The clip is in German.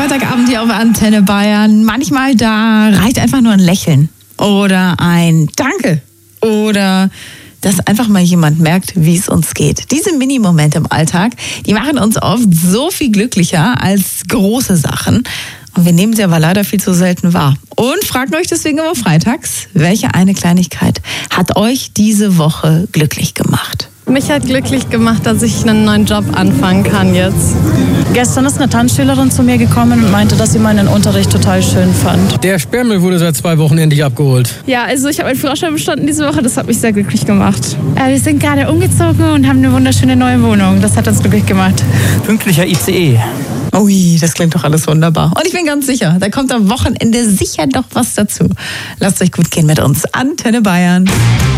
Freitagabend hier auf Antenne Bayern. Manchmal da reicht einfach nur ein Lächeln oder ein Danke oder dass einfach mal jemand merkt, wie es uns geht. Diese Minimomente im Alltag, die machen uns oft so viel glücklicher als große Sachen. Und wir nehmen sie aber leider viel zu selten wahr. Und fragt euch deswegen immer freitags, welche eine Kleinigkeit hat euch diese Woche glücklich gemacht? Mich hat glücklich gemacht, dass ich einen neuen Job anfangen kann jetzt. Gestern ist eine Tanzschülerin zu mir gekommen und meinte, dass sie meinen Unterricht total schön fand. Der Sperrmüll wurde seit 2 Wochen endlich abgeholt. Ja, also ich habe meinen Führerschein bestanden diese Woche, das hat mich sehr glücklich gemacht. Wir sind gerade umgezogen und haben eine wunderschöne neue Wohnung. Das hat uns glücklich gemacht. Pünktlicher ICE. Ui, das klingt doch alles wunderbar. Und ich bin ganz sicher, da kommt am Wochenende sicher noch was dazu. Lasst euch gut gehen mit uns. Antenne Bayern.